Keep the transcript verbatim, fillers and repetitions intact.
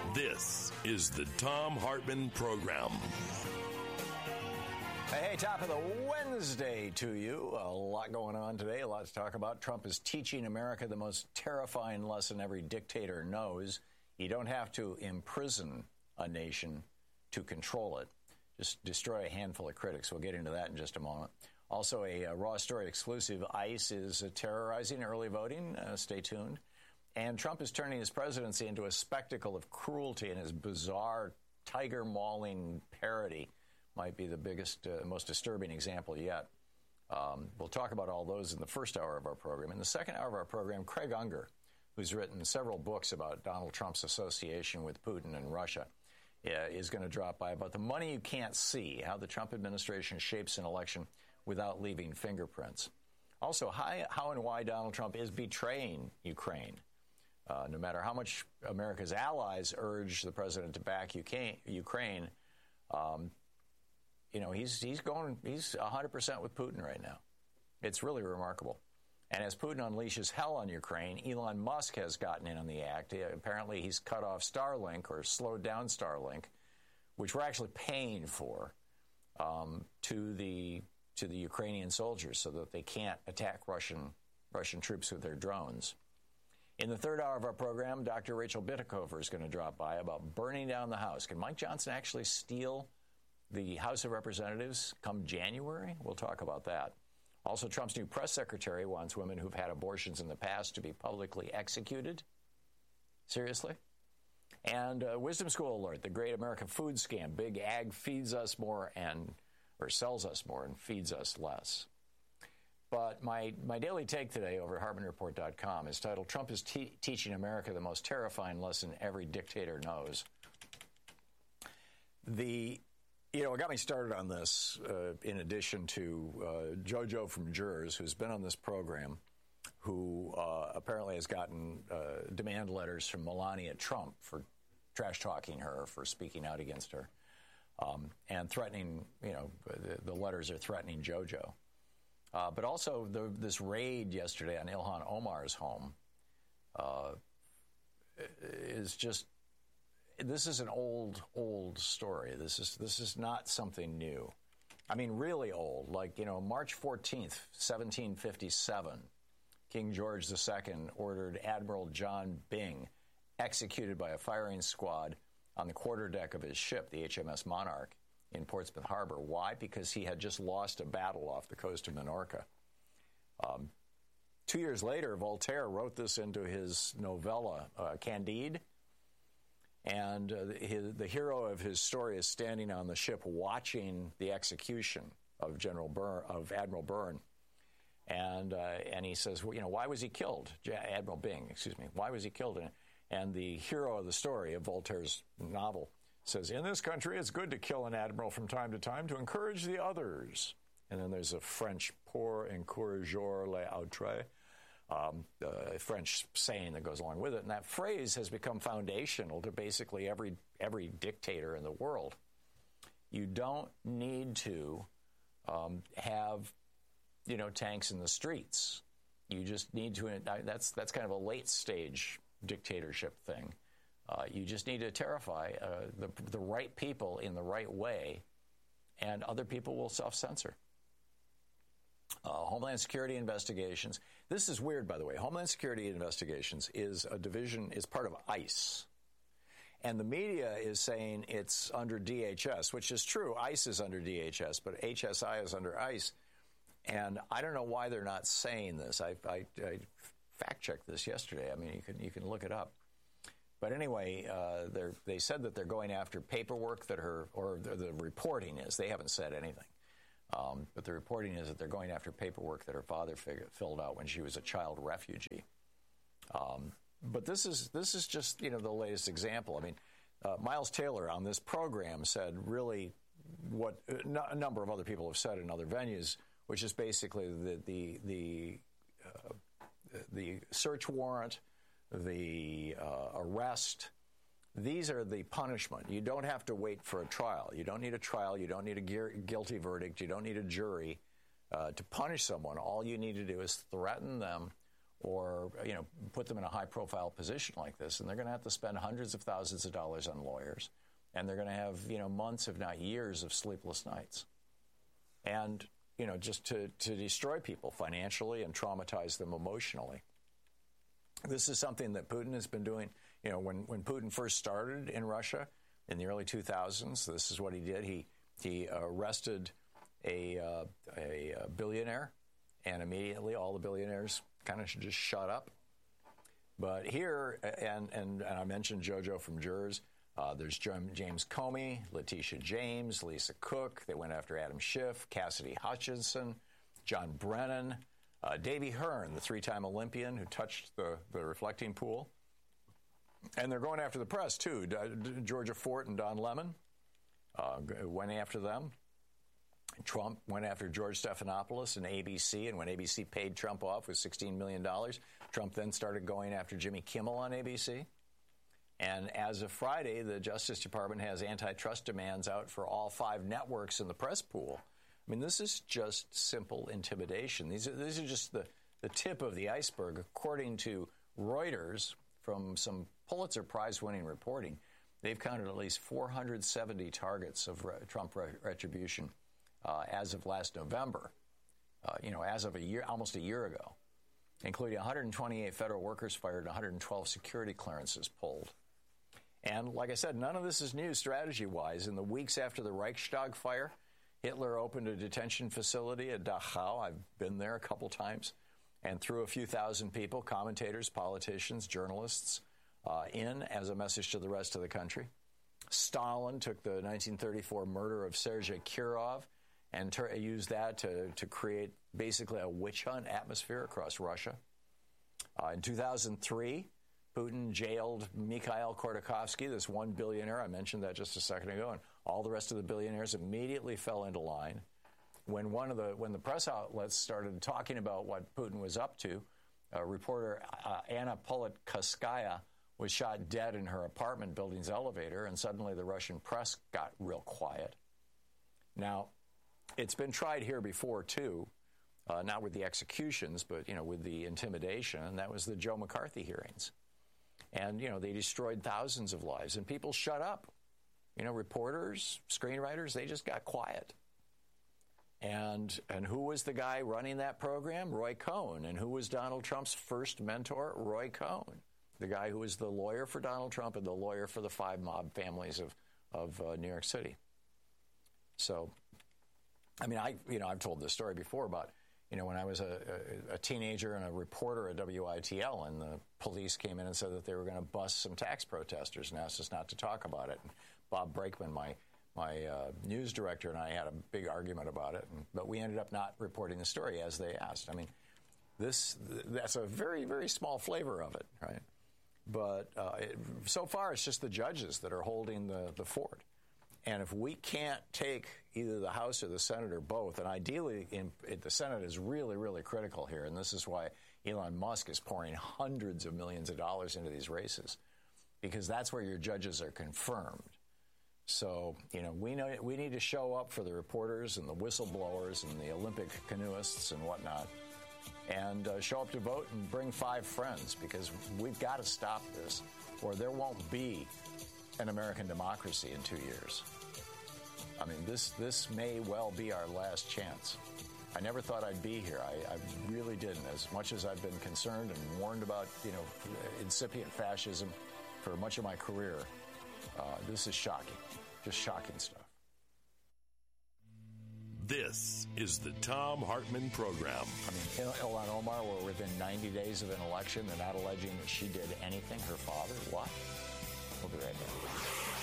This is the Thom Hartmann Program. Hey, hey, top of the Wednesday to you. A lot going on today, a lot to talk about. Trump is teaching America the most terrifying lesson every dictator knows. You don't have to imprison a nation to control it. Just destroy a handful of critics. We'll get into that in just a moment. Also, a, a Raw Story exclusive. ICE is uh, terrorizing early voting. Uh, stay tuned. And Trump is turning his presidency into a spectacle of cruelty, and his bizarre tiger mauling parody might be the biggest, uh, most disturbing example yet. Um, we'll talk about all those in the first hour of our program. In the second hour of our program, Craig Unger, who's written several books about Donald Trump's association with Putin and Russia, uh, is going to drop by about the money you can't see, how the Trump administration shapes an election without leaving fingerprints. Also, how, how and why Donald Trump is betraying Ukraine. Uh, no matter how much America's allies urge the president to back Ukraine, um, you know, he's he's going he's one hundred percent with Putin right now. It's really remarkable. And as Putin unleashes hell on Ukraine, Elon Musk has gotten in on the act. He, apparently, he's cut off Starlink or slowed down Starlink, which we're actually paying for, um, to the to the Ukrainian soldiers so that they can't attack Russian Russian troops with their drones. In the third hour of our program, Doctor Rachel Bitecofer is going to drop by about burning down the House. Can Mike Johnson actually steal the House of Representatives come January? We'll talk about that. Also, Trump's new press secretary wants women who've had abortions in the past to be publicly executed. Seriously? And uh, Wisdom School alert, the great American food scam. Big Ag feeds us more and or sells us more and feeds us less. But my, my daily take today over at Hartmann Report dot com is titled, Trump is te- teaching America the most terrifying lesson every dictator knows. The, you know, what got me started on this, uh, in addition to uh, JoJo from Jurors, who's been on this program, who uh, apparently has gotten uh, demand letters from Melania Trump for trash-talking her, for speaking out against her, um, and threatening, you know, the, the letters are threatening JoJo. Uh, but also the, this raid yesterday on Ilhan Omar's home uh, is just, this is an old, old story. This is this is not something new. I mean, really old. Like, you know, March fourteenth, seventeen fifty-seven, King George the Second ordered Admiral John Byng executed by a firing squad on the quarterdeck of his ship, the H M S Monarch, in Portsmouth Harbor. Why? Because he had just lost a battle off the coast of Minorca. Um, two years later, Voltaire wrote this into his novella, uh, Candide. And uh, his, the hero of his story is standing on the ship watching the execution of General Byrne, of Admiral Byrne. And uh, and he says, well, you know, why was he killed? Admiral Byng, excuse me. Why was he killed? And, and the hero of the story of Voltaire's novel says, in this country, it's good to kill an admiral from time to time to encourage the others. And then there's a French, pour encourager l'autre, um, uh, French saying that goes along with it. And that phrase has become foundational to basically every every dictator in the world. You don't need to um, have, you know, tanks in the streets. You just need to, that's, that's kind of a late stage dictatorship thing. Uh, you just need to terrify uh, the, the right people in the right way, and other people will self-censor. Uh, Homeland Security investigations. This is weird, by the way. Homeland Security investigations is a division, is part of ICE. And the media is saying it's under D H S, which is true. ICE is under D H S, but H S I is under ICE. And I don't know why they're not saying this. I, I, I fact-checked this yesterday. I mean, you can you can look it up. But anyway, uh, they said that they're going after paperwork that her, or the, the reporting is, they haven't said anything, um, but the reporting is that they're going after paperwork that her father fig- filled out when she was a child refugee. Um, but this is this is just, you know, the latest example. I mean, uh, Miles Taylor on this program said really what a number of other people have said in other venues, which is basically the the the, uh, the search warrant, the uh, arrest, these are the punishment. You don't have to wait for a trial. You don't need a trial. You don't need a gu- guilty verdict. You don't need a jury uh, to punish someone. All you need to do is threaten them or, you know, put them in a high-profile position like this, and they're going to have to spend hundreds of thousands of dollars on lawyers, and they're going to have, you know, months, if not years, of sleepless nights. And, you know, just to, to destroy people financially and traumatize them emotionally. This is something that Putin has been doing. You know, when, when Putin first started in Russia in the early two thousands, this is what he did. He he arrested a, uh, a, a billionaire, and immediately all the billionaires kind of just shut up. But here, and, and, and I mentioned JoJo from Jurors, uh, there's James Comey, Letitia James, Lisa Cook. They went after Adam Schiff, Cassidy Hutchinson, John Brennan, uh, Davey Hearn, the three-time Olympian who touched the, the reflecting pool. And they're going after the press, too. Georgia Fort and Don Lemon uh, went after them. Trump went after George Stephanopoulos and A B C, and when A B C paid Trump off with sixteen million dollars, Trump then started going after Jimmy Kimmel on A B C. And as of Friday, the Justice Department has antitrust demands out for all five networks in the press pool. I mean, this is just simple intimidation. These are, these are just the, the tip of the iceberg. According to Reuters, from some Pulitzer Prize-winning reporting, they've counted at least four hundred seventy targets of re- Trump re- retribution uh, as of last November, uh, you know, as of a year, almost a year ago, including one hundred twenty-eight federal workers fired and one hundred twelve security clearances pulled. And like I said, none of this is new strategy-wise. In the weeks after the Reichstag fire, Hitler opened a detention facility at Dachau. I've been there a couple times, and threw a few thousand people, commentators, politicians, journalists, uh, in as a message to the rest of the country. Stalin took the nineteen thirty-four murder of Sergei Kirov and ter- used that to, to create basically a witch hunt atmosphere across Russia. Uh, in two thousand three, Putin jailed Mikhail Khodorkovsky, this one billionaire. I mentioned that just a second ago, and all the rest of the billionaires immediately fell into line. When one of the when the press outlets started talking about what Putin was up to, uh, reporter uh, Anna Politkovskaya was shot dead in her apartment building's elevator, and suddenly the Russian press got real quiet. Now, it's been tried here before too, uh, not with the executions, but you know with the intimidation, and that was the Joe McCarthy hearings. And you know they destroyed thousands of lives, and people shut up. You know, reporters, screenwriters, they just got quiet. And and who was the guy running that program? Roy Cohn. And who was Donald Trump's first mentor? Roy Cohn, the guy who was the lawyer for Donald Trump and the lawyer for the five mob families of of uh, New York City. So, I mean, I you know I've told this story before about you know when I was a, a, a teenager and a reporter at W I T L, and the police came in and said that they were going to bust some tax protesters and asked us not to talk about it. And Bob Brakeman, my My uh, news director, and I had a big argument about it, and, but we ended up not reporting the story as they asked. I mean, this that's a very, very small flavor of it, right? But uh, it, so far, it's just the judges that are holding the, the fort. And if we can't take either the House or the Senate or both, and ideally in, it, the Senate is really, really critical here, and this is why Elon Musk is pouring hundreds of millions of dollars into these races, because that's where your judges are confirmed. So, you know, we know we need to show up for the reporters and the whistleblowers and the Olympic canoeists and whatnot, and uh, show up to vote and bring five friends, because we've got to stop this, or there won't be an American democracy in two years. I mean, this this may well be our last chance. I never thought I'd be here. I, I really didn't. As much as I've been concerned and warned about, you know, incipient fascism for much of my career, uh, this is shocking. Just shocking stuff. This is the Thom Hartmann Program. I mean, Ilhan Omar, we're within ninety days of an election. They're not alleging that she did anything. Her father, what? We'll be right back.